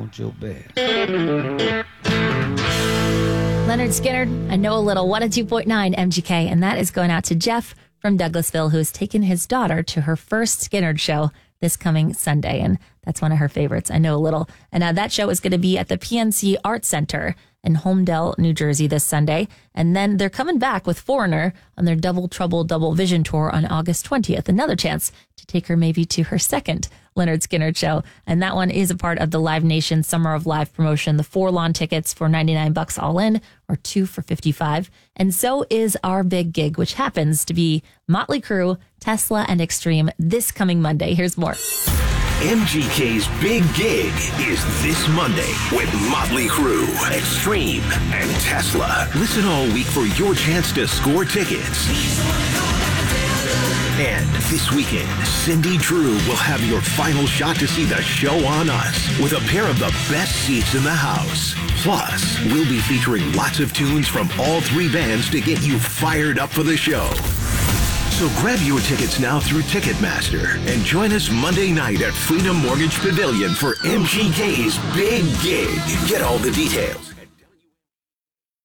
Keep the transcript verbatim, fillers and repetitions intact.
want your best. Leonard Skinner, I Know a Little, one oh two point nine M G K, and that is going out to Jeff from Douglasville, who has taken his daughter to her first Skinner show this coming Sunday, and that's one of her favorites, I Know a Little. And uh, that show is going to be at the P N C Arts Center in Holmdel, New Jersey this Sunday, and then they're coming back with Foreigner on their Double Trouble Double Vision tour on August twentieth, another chance to take her maybe to her second Leonard Skinner show, and that one is a part of the Live Nation Summer of Live promotion. The four lawn tickets for ninety-nine bucks all in, or two for fifty-five. And so is our big gig, which happens to be Motley Crue, Tesla, and Extreme this coming Monday. Here's more. M G K's Big Gig is this Monday with Motley Crue, Extreme, and Tesla. Listen all week for your chance to score tickets. And this weekend, Cindy Drew will have your final shot to see the show on us with a pair of the best seats in the house. Plus, we'll be featuring lots of tunes from all three bands to get you fired up for the show. So grab your tickets now through Ticketmaster and join us Monday night at Freedom Mortgage Pavilion for M G K's Big Gig. Get all the details